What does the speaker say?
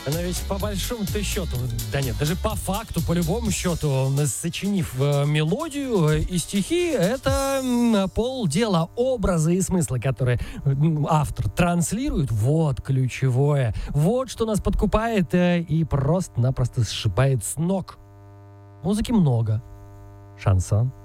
Но ведь по большому-то счету, да нет, даже по факту, по любому счету, сочинив мелодию и стихи, это полдела. Образы и смыслы, которые автор транслирует, вот ключевое. Вот что нас подкупает и просто-напросто сшибает с ног. Музыки много. Шансон.